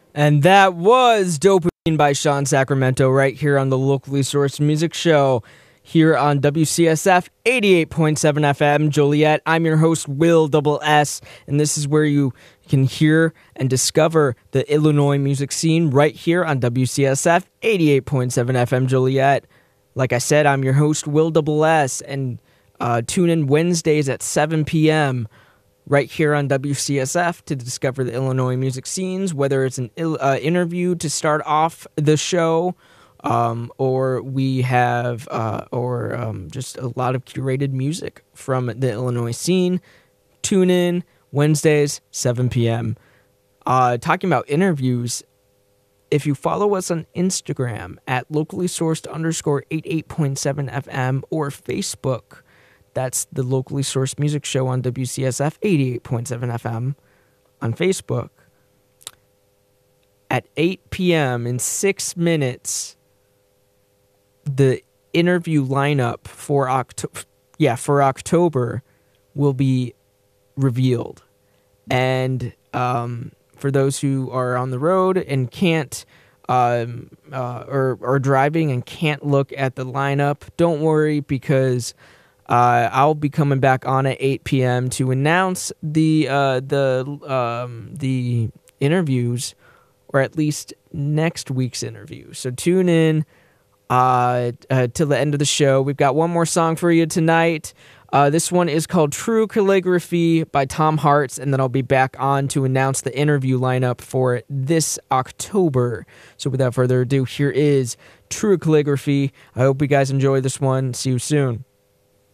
And that was Dopamine by Sean Sacramento right here on the Locally Sourced Music Show here on WCSF 88.7 FM Joliet. I'm your host, Will Double S, and this is where you can hear and discover the Illinois music scene right here on WCSF 88.7 FM Joliet. Like I said, I'm your host, Will Double S, and tune in Wednesdays at 7 p.m. right here on WCSF to discover the Illinois music scenes, whether it's an interview to start off the show, or we have just a lot of curated music from the Illinois scene. Tune in Wednesdays, 7 p.m. Talking about interviews, if you follow us on Instagram at locally sourced _88.7 FM or Facebook, that's the Locally Sourced Music Show on WCSF 88.7 FM on Facebook. At 8 p.m. in 6 minutes, the interview lineup for October will be revealed. And for those who are on the road and can't or driving and can't look at the lineup, don't worry, because I'll be coming back on at 8 p.m. to announce the interviews, or at least next week's interview. So tune in till the end of the show. We've got one more song for you tonight. This one is called True Calligraphy by Tom Hartz, and then I'll be back on to announce the interview lineup for this October. So without further ado, here is True Calligraphy. I hope you guys enjoy this one. See you soon.